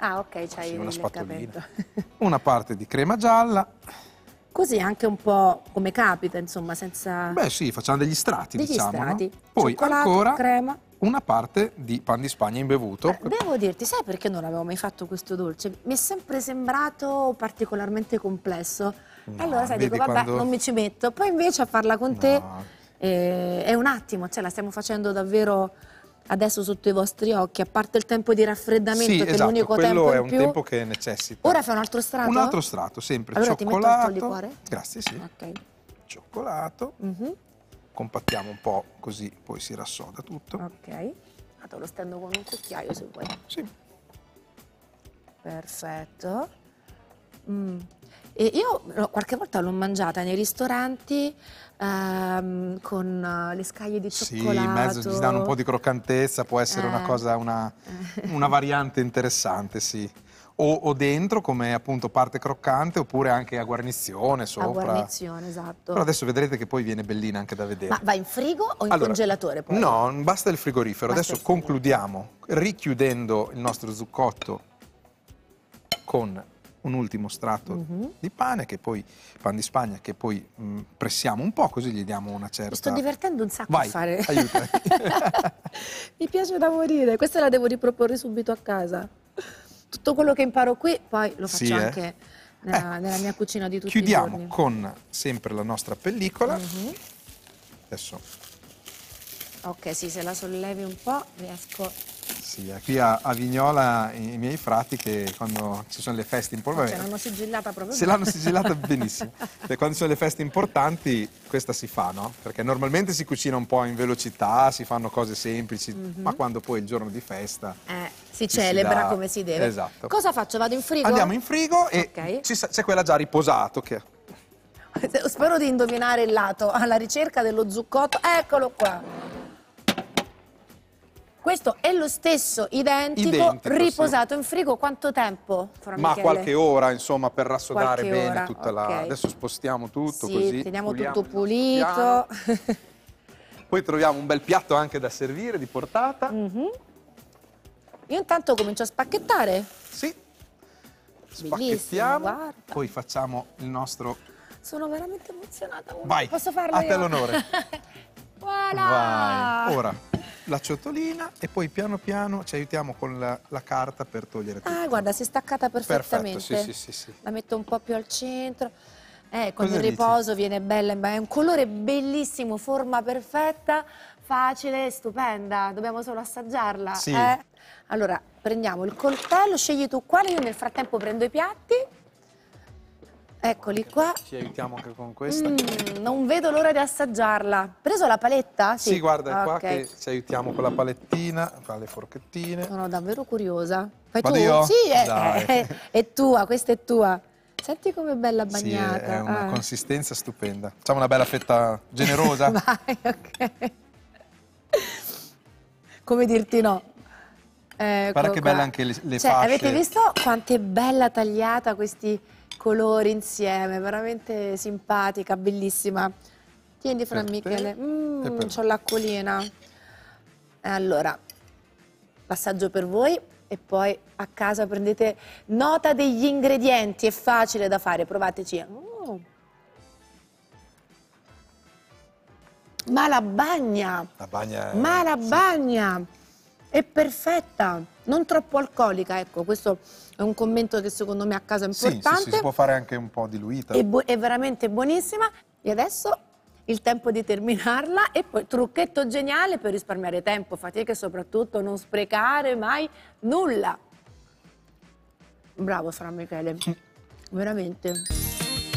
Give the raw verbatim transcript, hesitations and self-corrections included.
Ah, ok, c'hai sì, una il spatolina. capetto. Una parte di crema gialla. Così anche un po' come capita, insomma, senza... Beh sì, facciamo degli strati, degli diciamo, strati. no? Poi Cioccolato, ancora crema. una parte di pan di Spagna imbevuto. Allora, devo dirti, sai perché non avevo mai fatto questo dolce? Mi è sempre sembrato particolarmente complesso. No, Allora, sai, vedi dico, vabbè, quando- non mi ci metto. Poi invece a farla con te No. eh, è un attimo, cioè la stiamo facendo davvero adesso sotto i vostri occhi, a parte il tempo di raffreddamento, Sì, che è esatto, l'unico quello tempo è in un più. tempo che necessita. Ora fai un altro strato? Un altro strato, sempre Allora ti metto cioccolato. il tuo liquore? Grazie, sì. Ok. Cioccolato. Mhm. Compattiamo un po' così poi si rassoda tutto. Ok. Ah, te lo stendo con un cucchiaio se vuoi. Sì. Perfetto. Mm. E io no, qualche volta l'ho mangiata nei ristoranti ehm, con eh, le scaglie di Sì, cioccolato. in mezzo ci danno un po' di croccantezza, può essere Eh. una cosa, una, una variante interessante, sì. O, o dentro come appunto parte croccante oppure anche a guarnizione A sopra. guarnizione, esatto. Però adesso vedrete che poi viene bellina anche da vedere. Ma va in frigo o in Allora, congelatore poi? No, basta il frigorifero. Basta Adesso il frigorifero. concludiamo richiudendo il nostro zucchotto con un ultimo strato Mhm. di pane, che poi pan di Spagna, che poi mh, pressiamo un po', così gli diamo una certa... Mi sto divertendo un sacco Vai, a fare. aiutami. Mi piace da morire. Questa la devo riproporre subito a casa. Tutto quello che imparo qui, poi lo faccio Sì, eh? anche nella, Eh, nella mia cucina di tutti Chiudiamo i giorni. con sempre la nostra pellicola. Mhm. Adesso, Ok, sì, se la sollevi un po' riesco... sì, eh, qui a, a Vignola i, i miei frati che quando ci sono le feste importanti... Ce l'hanno sigillata proprio Se bene. l'hanno sigillata benissimo. Cioè, quando ci sono le feste importanti questa si fa, no? Perché normalmente si cucina un po' in velocità, si fanno cose semplici, Mhm. ma quando poi è il giorno di festa... Eh, si ci celebra dà- come si deve. Esatto. Cosa faccio? Vado in frigo? Andiamo in frigo e Ok. ci sa- c'è quella già riposato che... Spero di indovinare il lato. Alla ricerca dello zucchotto. Eccolo qua. Questo è lo stesso, identico, Identico, riposato in frigo. Quanto tempo, Fra Ma Michele? qualche ora, insomma, per rassodare Qualche bene ora, tutta la... ok. Adesso spostiamo tutto Sì, così. teniamo puliamo tutto il nostro pulito. piano. Poi troviamo un bel piatto anche da servire, di portata. Mhm. Io intanto comincio a spacchettare. Sì. Bellissimo, Spacchettiamo, guarda. poi facciamo il nostro... Sono veramente emozionata. Vai, Posso farlo a io? te l'onore. Voilà! Vai. Ora la ciotolina e poi piano piano ci aiutiamo con la, la carta per togliere tutto. Ah, guarda, si è staccata perfettamente. Perfetto, sì, sì, sì, sì. La metto un po' più al centro. Eh, con Cosa il dici? riposo viene bella, è un colore bellissimo, forma perfetta, facile, stupenda. Dobbiamo solo assaggiarla. Sì. eh? Allora, prendiamo il coltello, scegli tu quale, io nel frattempo prendo i piatti. Eccoli qua. Ci aiutiamo anche con questa. Mm, non vedo l'ora di assaggiarla. Preso la paletta? Sì, guarda, è qua Ok. che ci aiutiamo con la palettina, con le forchettine. Sono davvero curiosa. Fai Vado tu? io? Sì, è, Dai. è- è tua, questa è tua. Senti com'è bella Sì, bagnata. è una Ah. consistenza stupenda. Facciamo una bella fetta generosa? Vai, ok. Come dirti no? Ecco Guarda che qua. belle anche le, le Cioè, fasce. avete visto quanto è bella tagliata questi colori insieme? Veramente simpatica, bellissima. Tieni, Fra Per te Michele. e Mm, per c'ho l'acquolina. E allora, passaggio per voi e poi a casa prendete nota degli ingredienti, è facile da fare, provateci. Mm. Ma la bagna! La bagna è... Ma la sì. bagna è perfetta, non troppo alcolica, ecco, questo è un commento che secondo me a casa è Sì, importante. sì, sì, si può fare anche un po' diluita. È, bu- è veramente buonissima. E adesso il tempo di terminarla e poi trucchetto geniale per risparmiare tempo, fatica e soprattutto non sprecare mai nulla. Bravo Fra Michele, veramente.